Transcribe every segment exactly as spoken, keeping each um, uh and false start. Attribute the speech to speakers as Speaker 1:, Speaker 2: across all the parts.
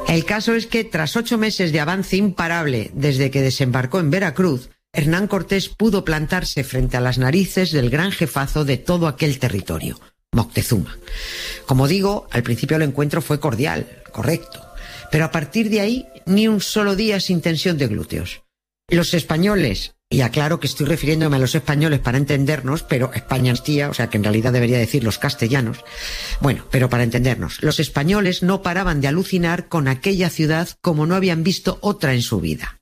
Speaker 1: El caso es que tras ocho meses de avance imparable desde que desembarcó en Veracruz, Hernán Cortés pudo plantarse frente a las narices del gran jefazo de todo aquel territorio, Moctezuma. Como digo, al principio el encuentro fue cordial, correcto, pero a partir de ahí ni un solo día sin tensión de glúteos. Los españoles, y aclaro que estoy refiriéndome a los españoles para entendernos, pero España es tía, o sea que en realidad debería decir los castellanos. Bueno, pero para entendernos, los españoles no paraban de alucinar con aquella ciudad como no habían visto otra en su vida.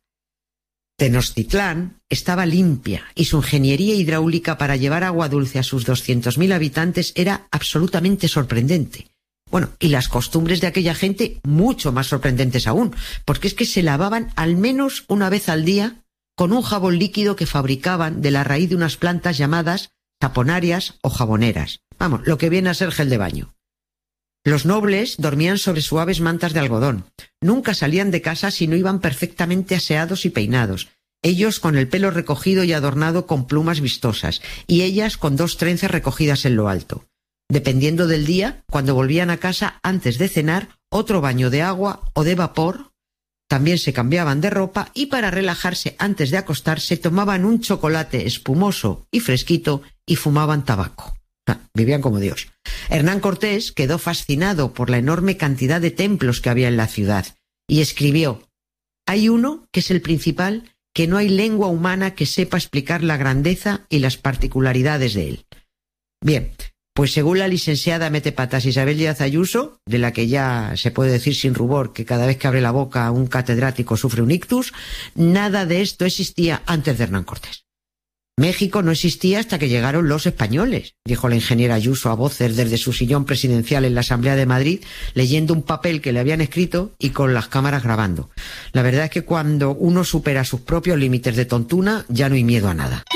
Speaker 1: Tenochtitlán estaba limpia y su ingeniería hidráulica para llevar agua dulce a sus doscientos mil habitantes era absolutamente sorprendente. Bueno, y las costumbres de aquella gente mucho más sorprendentes aún, porque es que se lavaban al menos una vez al día con un jabón líquido que fabricaban de la raíz de unas plantas llamadas saponarias o jaboneras. Vamos, lo que viene a ser gel de baño. Los nobles dormían sobre suaves mantas de algodón. Nunca salían de casa si no iban perfectamente aseados y peinados. Ellos con el pelo recogido y adornado con plumas vistosas, y ellas con dos trenzas recogidas en lo alto. Dependiendo del día, cuando volvían a casa antes de cenar, otro baño de agua o de vapor. También se cambiaban de ropa y para relajarse antes de acostarse tomaban un chocolate espumoso y fresquito y fumaban tabaco. Ah, vivían como Dios. Hernán Cortés quedó fascinado por la enorme cantidad de templos que había en la ciudad y escribió: «Hay uno, que es el principal, que no hay lengua humana que sepa explicar la grandeza y las particularidades de él». Bien, pues según la licenciada Metepatas Isabel Díaz Ayuso, de la que ya se puede decir sin rubor que cada vez que abre la boca un catedrático sufre un ictus, nada de esto existía antes de Hernán Cortés. México no existía hasta que llegaron los españoles, dijo la ingeniera Ayuso a voces desde su sillón presidencial en la Asamblea de Madrid, leyendo un papel que le habían escrito y con las cámaras grabando. La verdad es que cuando uno supera sus propios límites de tontuna, ya no hay miedo a nada.